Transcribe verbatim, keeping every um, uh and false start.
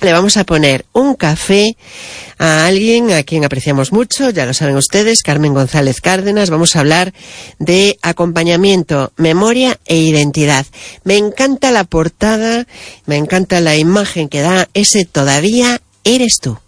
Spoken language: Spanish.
Le vamos a poner un café a alguien a quien apreciamos mucho, ya lo saben ustedes, Carmen González Cárdenas. Vamos a hablar de acompañamiento, memoria e identidad. Me encanta la portada, me encanta la imagen que da ese "todavía eres tú".